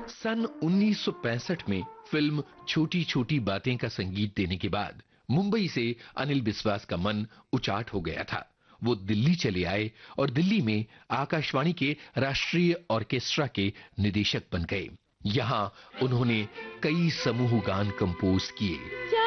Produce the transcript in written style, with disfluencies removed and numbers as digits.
सन 1965 में फिल्म छोटी छोटी बातें का संगीत देने के बाद मुंबई से अनिल बिस्वास का मन उचाट हो गया था। वो दिल्ली चले आए और दिल्ली में आकाशवाणी के राष्ट्रीय ऑर्केस्ट्रा के निदेशक बन गए। यहाँ उन्होंने कई समूह गान कंपोज किए।